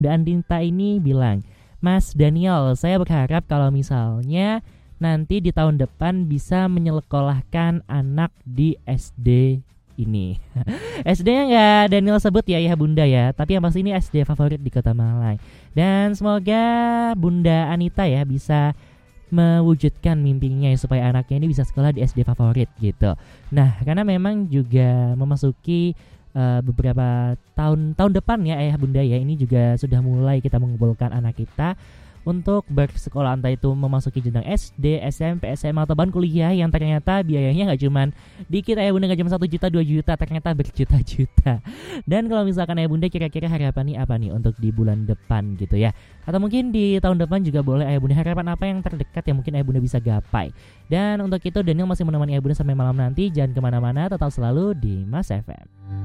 Dan Dinta ini bilang, Mas Daniel, saya berharap kalau misalnya nanti di tahun depan bisa menyekolahkan anak di SD ini. SD-nya nggak Daniel sebut ya ayah bunda ya, tapi yang pasti ini SD favorit di Kota Malang. Dan semoga Bunda Anita ya bisa mewujudkan mimpinya ya, supaya anaknya ini bisa sekolah di SD favorit gitu. Nah, karena memang juga memasuki beberapa tahun depan ya ayah bunda ya, ini juga sudah mulai kita mengumpulkan anak kita untuk bersekolah, entah itu memasuki jenjang SD, SMP, SMA atau bahkan kuliah yang ternyata biayanya nggak cuman dikit ayah bunda, nggak cuma 1 juta 2 juta, ternyata berjuta-juta. Dan kalau misalkan ayah bunda kira-kira harapan nih apa nih untuk di bulan depan gitu ya, atau mungkin di tahun depan juga boleh ayah bunda, harapan apa yang terdekat yang mungkin ayah bunda bisa gapai. Dan untuk itu Daniel masih menemani ayah bunda sampai malam nanti. Jangan kemana-mana, tetap selalu di Mas FM.